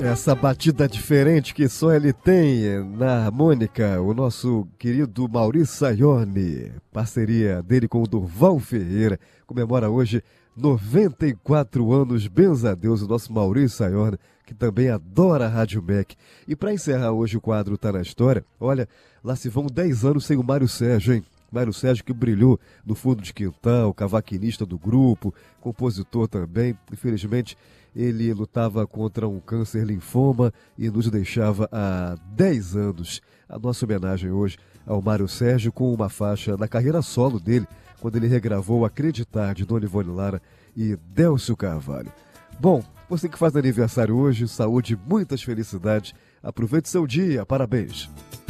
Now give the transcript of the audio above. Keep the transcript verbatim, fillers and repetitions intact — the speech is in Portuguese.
Essa batida diferente que só ele tem na harmônica, o nosso querido Maurício Sayone, parceria dele com o Durval Ferreira, comemora hoje noventa e quatro anos, benza a Deus, o nosso Maurício Sayone, que também adora a Rádio M E C. E para encerrar hoje o quadro Tá na História, olha, lá se vão dez anos sem o Mário Sérgio, hein? Mário Sérgio que brilhou no fundo de quintal, cavaquinista do grupo, compositor também. Infelizmente, ele lutava contra um câncer linfoma e nos deixava há dez anos. A nossa homenagem hoje ao Mário Sérgio com uma faixa na carreira solo dele, quando ele regravou Acreditar, de Dona Ivone Lara e Délcio Carvalho. Bom, você que faz aniversário hoje, saúde, muitas felicidades. Aproveite seu dia, parabéns.